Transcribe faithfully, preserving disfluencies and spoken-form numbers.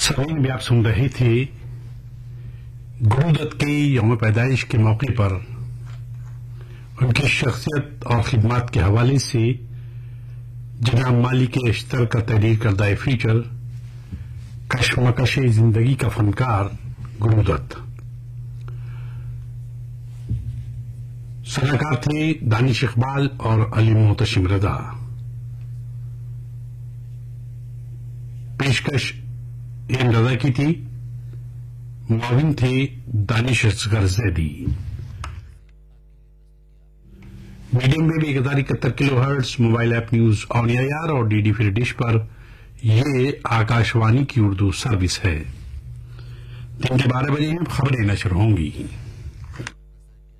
सभी भी आप सुन रहे थे गुरुदत्त के यौम पैदाइश के मौके पर उनकी शख्सियत और खिदमात के हवाले से जनाब मालिक अश्तर का तहरीर करदा फीचर कशमकश जिंदगी का फनकार गुरुदत्त। सलाहकार थे दानिश इकबाल और अली मोहतशिम रजा। पेशकश एम रजा की थी, मुआविन थे दानिश असगर जैदी। मीडियम वेव एक हजार इकहत्तर kilo hertz mobile app news on AIR और डीडी फ्री डिश पर यह आकाशवाणी की उर्दू सर्विस है। दिन के बारह बजे खबरें नशर होंगी।